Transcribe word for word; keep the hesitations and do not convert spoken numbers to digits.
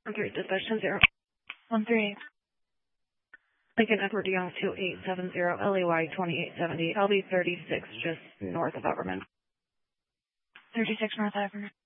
One three, dispatch ten zero. One three. Lincoln Edward Young two eight seven zero, L E Y twenty-eight seventy, L B thirty-six, just north of Everman. Thirty-six North Everman.